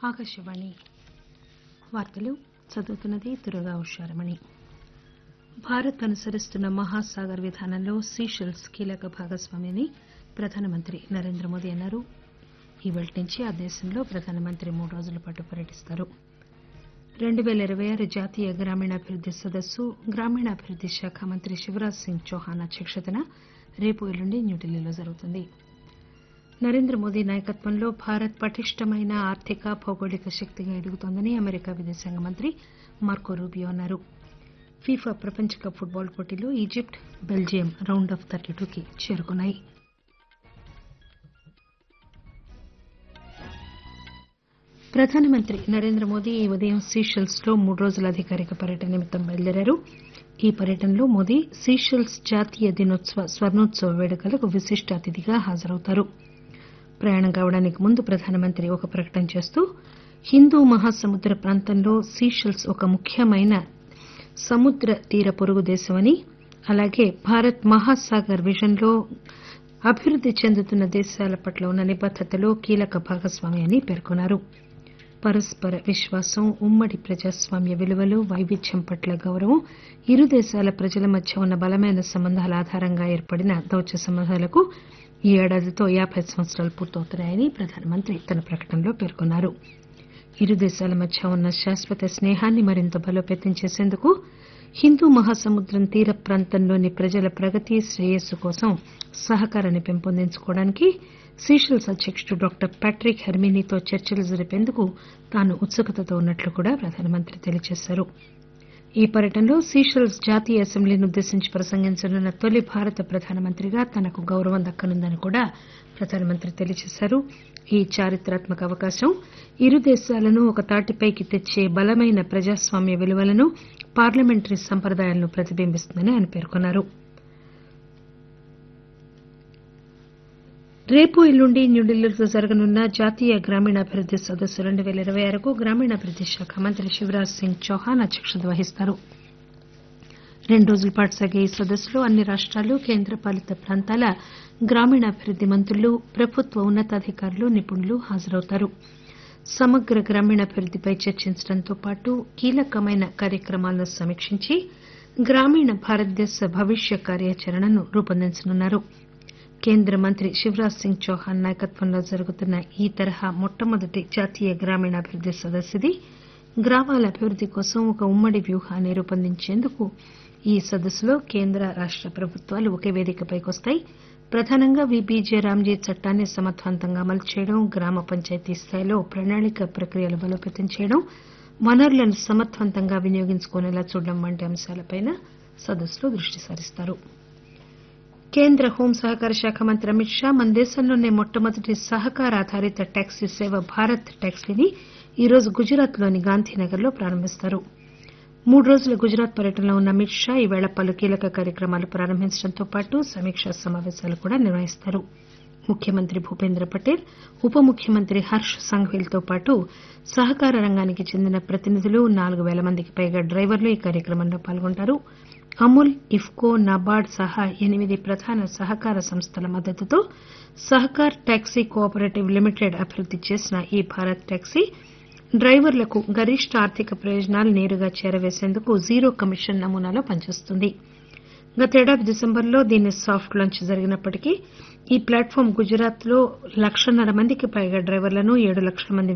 ఆకాశవాణి వార్తలు చదువుతున్నది దుర్గా ఉషారమణి. భారత్ అనుసరిస్తున్న మహాసాగర్ విధానంలో సీషెల్స్ కీలక భాగస్వామి అని ప్రధానమంత్రి నరేంద్ర మోదీ అన్నారు. ఇవాళ్టి నుంచి ఆ దేశంలో ప్రధానమంత్రి 3 రోజుల పాటు పర్యటిస్తారు. 2026 జాతీయ గ్రామీణాభివృద్ది సదస్సు గ్రామీణాభివృద్ది శాఖ మంత్రి శివరాజ్ సింగ్ చౌహాన్ అధ్యక్షతన రేపు ఎల్లుండి న్యూఢిల్లీలో జరుగుతుంది. నరేంద్ర మోదీ నాయకత్వంలో భారత్ పటిష్టమైన ఆర్థిక భౌగోళిక శక్తిగా ఎదుగుతోందని అమెరికా విదేశాంగ మంత్రి మార్కో రూబియో అన్నారు. ఫీఫా ప్రపంచ కప్ ఫుట్బాల్ పోటీలో ఈజిప్ట్ బెల్జియం రౌండ్ ఆఫ్ 32కి చేరుకున్నాయి. ప్రధానమంత్రి నరేంద్ర మోదీ ఈ ఉదయం సీషెల్స్ లో 3 రోజుల అధికారిక పర్యటన నిమిత్తం బయలుదేరారు. ఈ పర్యటనలో మోదీ సీషెల్స్ జాతీయ దినోత్సవ స్వర్ణోత్సవ వేడుకలకు విశిష్ట అతిథిగా హాజరవుతారు. ప్రయాణం కావడానికి ముందు ప్రధానమంత్రి ఒక ప్రకటన చేస్తూ హిందూ మహాసముద్ర ప్రాంతంలో సీషెల్స్ ఒక ముఖ్యమైన సముద్ర తీర పొరుగు దేశమని, అలాగే భారత్ మహాసాగర్ విజన్ లో అభివృద్ది చెందుతున్న దేశాల పట్ల ఉన్న నిబద్దతలో కీలక భాగస్వామి అని పేర్కొన్నారు. పరస్పర విశ్వాసం, ఉమ్మడి ప్రజాస్వామ్య విలువలు, వైవిధ్యం పట్ల గౌరవం, ఇరు దేశాల ప్రజల మధ్య ఉన్న బలమైన సంబంధాల ఆధారంగా ఏర్పడిన దౌత్య సంబంధాలకు ఈ ఏడాదితో 50 సంవత్సరాలు పూర్తవుతున్నాయని ప్రధానమంత్రి తన ప్రకటనలో పేర్కొన్నారు. ఇరు దేశాల మధ్య ఉన్న శాశ్వత స్నేహాన్ని మరింత బలోపేతం చేసేందుకు హిందూ మహాసముద్రం తీర ప్రాంతంలోని ప్రజల ప్రగతి, శ్రేయస్సు కోసం సహకారాన్ని పెంపొందించుకోవడానికి సీషెల్స్ అధ్యకుడు డాక్టర్ ప్యాట్రిక్ హెర్మినీతో చర్చలు జరిపేందుకు తాను ఉత్సుకతతో ఉన్నట్లు కూడా ప్రధానమంత్రి తెలియజేశారు. ఈ పర్యటనలో సీషెల్స్ జాతీయ అసెంబ్లీని ఉద్దేశించి ప్రసంగించనున్న తొలి భారత ప్రధానమంత్రిగా తనకు గౌరవం దక్కనుందని కూడా ప్రధానమంత్రి తెలియజేశారు. ఈ చారిత్రాత్మక అవకాశం ఇరు దేశాలను ఒక తాటిపైకి తెచ్చే బలమైన ప్రజాస్వామ్య విలువలను, పార్లమెంటరీ సంప్రదాయాలను ప్రతిబింబిస్తుందని ఆయన పేర్కొన్నారు. రేపు ఎల్లుండి న్యూఢిల్లీలో జరగనున్న జాతీయ గ్రామీణాభివృద్ది సదస్సు 2026కు గ్రామీణాభివృద్ది శాఖ మంత్రి శివరాజ్ సింగ్ చౌహాన్ అధ్యక్షత వహిస్తారు. 2 రోజుల పాటు సాగే ఈ సదస్సులో అన్ని రాష్టాలు, కేంద్రపాలిత ప్రాంతాల గ్రామీణాభివృద్ది మంత్రులు, ప్రభుత్వ ఉన్నతాధికారులు, నిపుణులు హాజరవుతారు. సమగ్ర గ్రామీణాభివృద్దిపై చర్చించడంతో పాటు కీలకమైన కార్యక్రమాలను సమీక్షించి గ్రామీణ భారతదేశ భవిష్య కార్యాచరణను రూపొందించనున్నారు. కేంద్ర మంత్రి శివరాజ్ సింగ్ చౌహాన్ నాయకత్వంలో జరుగుతున్న ఈ తరహా మొట్టమొదటి జాతీయ గ్రామీణాభివృద్ది సదస్సు ఇది. గ్రామాల అభివృద్ది కోసం ఒక ఉమ్మడి వ్యూహాన్ని రూపొందించేందుకు ఈ సదస్సులో కేంద్ర, రాష్ట ప్రభుత్వాలు ఒకే వేదికపైకి వస్తాయి. ప్రధానంగా బీజే రామ్జీ చట్టాన్ని సమర్థవంతంగా అమలు చేయడం, గ్రామ పంచాయతీ స్థాయిలో ప్రణాళిక ప్రక్రియలు బలోపేతం చేయడం, వనరులను సమర్థవంతంగా వినియోగించుకునేలా చూడడం వంటి అంశాలపై సదస్సులో దృష్టి సారిస్తారు. కేంద్ర హోం సహకార శాఖ మంత్రి అమిత్ షా మన దేశంలోనే మొట్టమొదటి సహకార ఆధారిత టాక్సీ సేవ భారత్ టాక్సీని ఈరోజు గుజరాత్ లోని గాంధీనగర్ లో ప్రారంభిస్తారు. 3 రోజుల గుజరాత్ పర్యటనలో ఉన్న అమిత్ షా ఈవేళ పలు కీలక కార్యక్రమాలు ప్రారంభించడంతో పాటు సమీక్షా సమావేశాలు కూడా నిర్వహిస్తారు. ముఖ్యమంత్రి భూపేంద్ర పటేల్, ఉప ముఖ్యమంత్రి హర్ష్ సంఘ్వీలతో పాటు సహకార రంగానికి చెందిన ప్రతినిధులు, 4,000 మందికి పైగా డ్రైవర్లు ఈ కార్యక్రమంలో పాల్గొంటారు. అమూల్, ఇఫ్కో, నాబార్డ్ సహా 8 ప్రధాన సహకార సంస్థల మద్దతుతో Sahakar taxi co operative limited అభివృద్ది చేసిన ఈ భారత్ టాక్సీ డ్రైవర్లకు గరిష్ట ఆర్థిక ప్రయోజనాలు నేరుగా చేరవేసేందుకు జీరో కమిషన్ నమూనాలో పనిచేస్తుంది. గతేడాది డిసెంబర్లో దీని సాఫ్ట్ లాంచ్ జరిగినప్పటికీ ఈ ప్లాట్ఫామ్ గుజరాత్ లో 1,50,000 మందికి పైగా డ్రైవర్లను, 7 లక్షల మంది